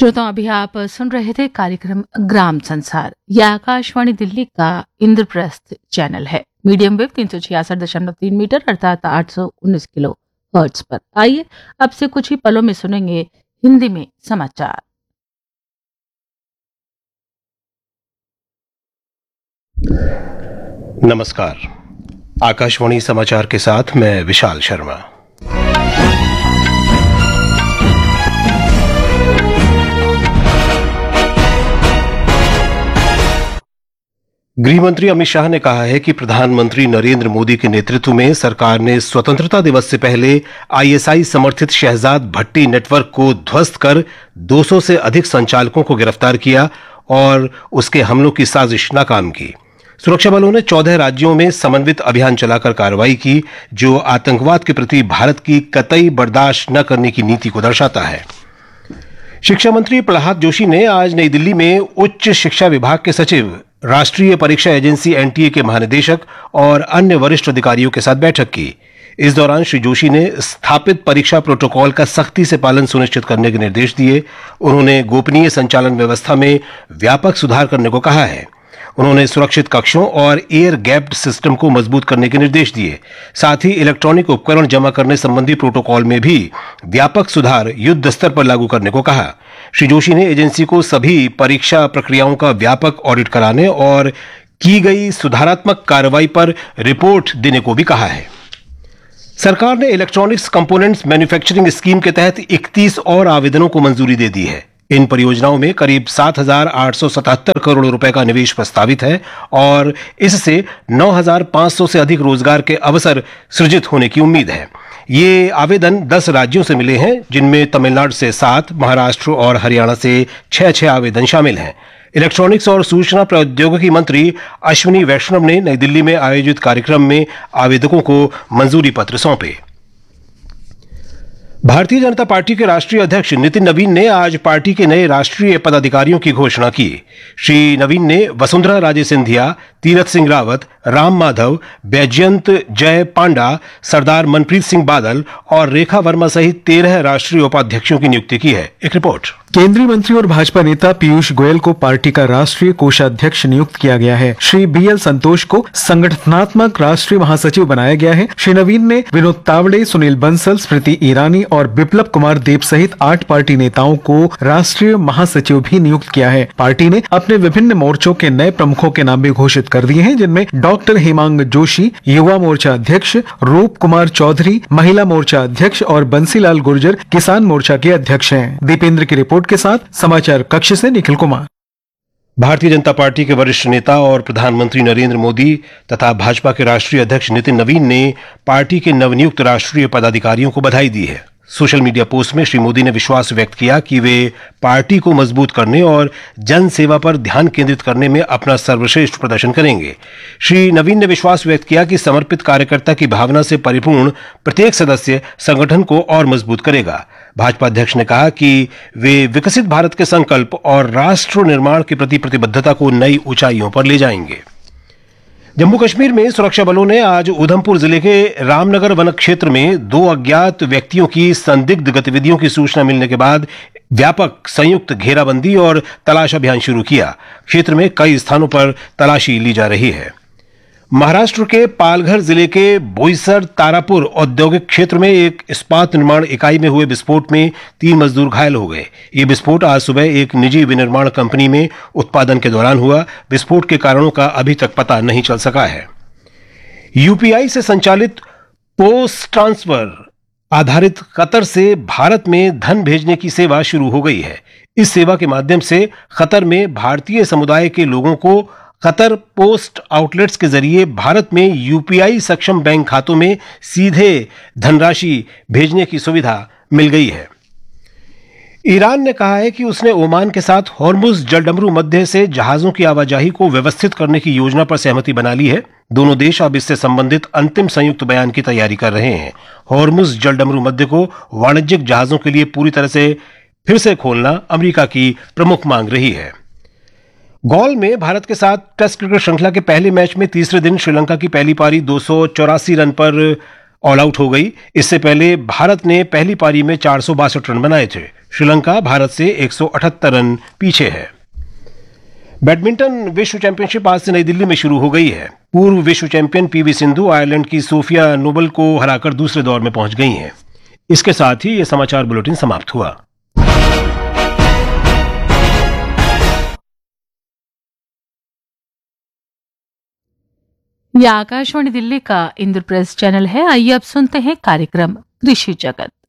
श्रोताओं, अभी आप सुन रहे थे कार्यक्रम ग्राम संसार। यह आकाशवाणी दिल्ली का इंद्रप्रस्थ चैनल है। मीडियम वेव 366.3 मीटर अर्थात 819 किलो हर्ट्ज पर। आइए अब से कुछ ही पलों में सुनेंगे हिंदी में समाचार। नमस्कार, आकाशवाणी समाचार के साथ मैं विशाल शर्मा। गृहमंत्री अमित शाह ने कहा है कि प्रधानमंत्री नरेंद्र मोदी के नेतृत्व में सरकार ने स्वतंत्रता दिवस से पहले आईएसआई समर्थित शहजाद भट्टी नेटवर्क को ध्वस्त कर 200 से अधिक संचालकों को गिरफ्तार किया और उसके हमलों की साजिश नाकाम की। सुरक्षा बलों ने 14 राज्यों में समन्वित अभियान चलाकर कार्रवाई की, जो आतंकवाद के प्रति भारत की कतई बर्दाश्त न करने की नीति को दर्शाता है। शिक्षा मंत्री प्रहलाद जोशी ने आज नई दिल्ली में उच्च शिक्षा विभाग के सचिव, राष्ट्रीय परीक्षा एजेंसी एनटीए के महानिदेशक और अन्य वरिष्ठ अधिकारियों के साथ बैठक की। इस दौरान श्री जोशी ने स्थापित परीक्षा प्रोटोकॉल का सख्ती से पालन सुनिश्चित करने के निर्देश दिए। उन्होंने गोपनीय संचालन व्यवस्था में व्यापक सुधार करने को कहा है। उन्होंने सुरक्षित कक्षों और एयर गैप्ड सिस्टम को मजबूत करने के निर्देश दिए। साथ ही इलेक्ट्रॉनिक उपकरण जमा करने संबंधी प्रोटोकॉल में भी व्यापक सुधार युद्ध स्तर पर लागू करने को कहा। श्री जोशी ने एजेंसी को सभी परीक्षा प्रक्रियाओं का व्यापक ऑडिट कराने और की गई सुधारात्मक कार्रवाई पर रिपोर्ट देने को भी कहा है। सरकार ने इलेक्ट्रॉनिक्स कंपोनेंट्स मैन्युफैक्चरिंग स्कीम के तहत 31 और आवेदनों को मंजूरी दे दी है। इन परियोजनाओं में करीब 7,877 करोड़ रुपए का निवेश प्रस्तावित है और इससे 9,500 से अधिक रोजगार के अवसर सृजित होने की उम्मीद है। ये आवेदन 10 राज्यों से मिले हैं, जिनमें तमिलनाडु से 7, महाराष्ट्र और हरियाणा से 6 आवेदन शामिल हैं। इलेक्ट्रॉनिक्स और सूचना प्रौद्योगिकी मंत्री अश्विनी वैष्णव ने नई दिल्ली में आयोजित कार्यक्रम में आवेदकों को मंजूरी पत्र सौंपे। भारतीय जनता पार्टी के राष्ट्रीय अध्यक्ष नितिन नवीन ने आज पार्टी के नए राष्ट्रीय पदाधिकारियों की घोषणा की। श्री नवीन ने वसुंधरा राजे सिंधिया, तीरथ सिंह रावत, राम माधव, बैजयंत जय पांडा, सरदार मनप्रीत सिंह बादल और रेखा वर्मा सहित 13 राष्ट्रीय उपाध्यक्षों की नियुक्ति की है। एक रिपोर्ट। केंद्रीय मंत्री और भाजपा नेता पीयूष गोयल को पार्टी का राष्ट्रीय कोषाध्यक्ष नियुक्त किया गया है। श्री बीएल संतोष को संगठनात्मक राष्ट्रीय महासचिव बनाया गया है। श्री नवीन ने विनोद तावड़े, सुनील बंसल, स्मृति ईरानी और बिप्लब कुमार देब सहित 8 पार्टी नेताओं को राष्ट्रीय महासचिव भी नियुक्त किया है। पार्टी ने अपने विभिन्न मोर्चों के नए प्रमुखों के नाम भी घोषित कर दिए हैं, जिनमें डॉक्टर हेमांग जोशी युवा मोर्चा अध्यक्ष, रूप कुमार चौधरी महिला मोर्चा अध्यक्ष और बंसीलाल गुर्जर किसान मोर्चा के अध्यक्ष हैं। दीपेंद्र की रिपोर्ट के साथ समाचार कक्ष से निखिल कुमार। भारतीय जनता पार्टी के वरिष्ठ नेता और प्रधानमंत्री नरेंद्र मोदी तथा भाजपा के राष्ट्रीय अध्यक्ष नितिन नवीन ने पार्टी के नवनियुक्त राष्ट्रीय पदाधिकारियों को बधाई दी है। सोशल मीडिया पोस्ट में श्री मोदी ने विश्वास व्यक्त किया कि वे पार्टी को मजबूत करने और जन सेवा पर ध्यान केंद्रित करने में अपना सर्वश्रेष्ठ प्रदर्शन करेंगे। श्री नवीन ने विश्वास व्यक्त किया कि समर्पित कार्यकर्ता की भावना से परिपूर्ण प्रत्येक सदस्य संगठन को और मजबूत करेगा। भाजपा अध्यक्ष ने कहा कि वे विकसित भारत के संकल्प और राष्ट्र निर्माण के प्रति प्रतिबद्धता को नई ऊंचाइयों पर ले जाएंगे। जम्मू कश्मीर में सुरक्षा बलों ने आज उधमपुर जिले के रामनगर वन क्षेत्र में 2 अज्ञात व्यक्तियों की संदिग्ध गतिविधियों की सूचना मिलने के बाद व्यापक संयुक्त घेराबंदी और तलाश अभियान शुरू किया। क्षेत्र में कई स्थानों पर तलाशी ली जा रही है। महाराष्ट्र के पालघर जिले के बोईसर तारापुर औद्योगिक क्षेत्र में एक इस्पात निर्माण इकाई में हुए विस्फोट में 3 मजदूर घायल हो गए। ये विस्फोट आज सुबह एक निजी विनिर्माण कंपनी में उत्पादन के दौरान हुआ। विस्फोट के कारणों का अभी तक पता नहीं चल सका है। यूपीआई से संचालित पोस्ट ट्रांसफर आधारित कतर से भारत में धन भेजने की सेवा शुरू हो गई है। इस सेवा के माध्यम से कतर में भारतीय समुदाय के लोगों को कतर पोस्ट आउटलेट्स के जरिए भारत में यूपीआई सक्षम बैंक खातों में सीधे धनराशि भेजने की सुविधा मिल गई है। ईरान ने कहा है कि उसने ओमान के साथ हॉर्मुज जलडमरू मध्य से जहाजों की आवाजाही को व्यवस्थित करने की योजना पर सहमति बना ली है। दोनों देश अब इससे संबंधित अंतिम संयुक्त बयान की तैयारी कर रहे हैं। हॉर्मुज जलडमरू मध्य को वाणिज्यिक जहाजों के लिए पूरी तरह से फिर से खोलना अमेरिका की प्रमुख मांग रही है। गॉल में भारत के साथ टेस्ट क्रिकेट श्रृंखला के पहले मैच में तीसरे दिन श्रीलंका की पहली पारी 284 रन पर ऑल आउट हो गई। इससे पहले भारत ने पहली पारी में 462 रन बनाए थे। श्रीलंका भारत से 178 रन पीछे है। बैडमिंटन विश्व चैंपियनशिप आज से नई दिल्ली में शुरू हो गई है। पूर्व विश्व चैंपियन पीवी सिंधु आयरलैंड की सोफिया नोबल को हराकर दूसरे दौर में पहुंच गई हैं। इसके साथ ही यह समाचार बुलेटिन समाप्त हुआ। यह आकाशवाणी दिल्ली का इंद्रप्रस्थ चैनल है। आइए अब सुनते हैं कार्यक्रम कृषि जगत।